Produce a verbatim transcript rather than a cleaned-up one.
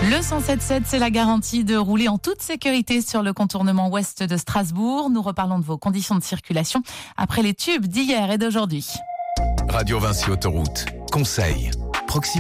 Le cent sept sept, c'est la garantie de rouler en toute sécurité sur le contournement ouest de Strasbourg. Nous reparlons de vos conditions de circulation après les tubes d'hier et d'aujourd'hui. Radio Vinci Autoroute. Conseil. Proximité.